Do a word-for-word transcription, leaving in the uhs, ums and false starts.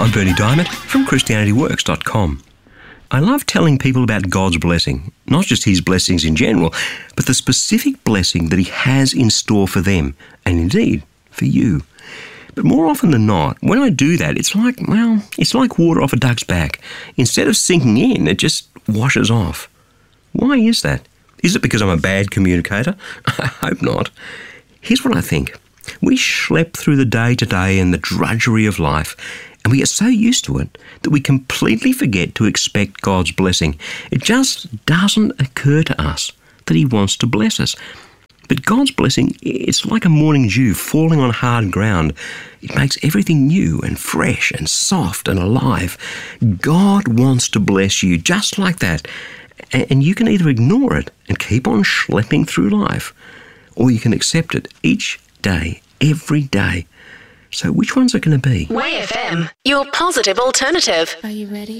I'm Bernie Diamond from Christianity Works dot com. I love telling people about God's blessing, not just his blessings in general, but the specific blessing that he has in store for them, and indeed for you. But more often than not, when I do that, it's like, well, it's like water off a duck's back. Instead of sinking in, it just washes off. Why is that? Is it because I'm a bad communicator? I hope not. Here's what I think. We schlep through the day-to-day and the drudgery of life, and we get so used to it that we completely forget to expect God's blessing. It just doesn't occur to us that he wants to bless us. But God's blessing, it's like a morning dew falling on hard ground. It makes everything new and fresh and soft and alive. God wants to bless you just like that. And you can either ignore it and keep on schlepping through life, or you can accept it each day, every day. So which one's it going to be? Way F M, your positive alternative. Are you ready?